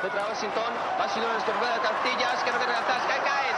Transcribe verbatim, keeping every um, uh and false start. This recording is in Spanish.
Petra Washington, Washington estornuda de Casillas, que no quiere Tasca, cae.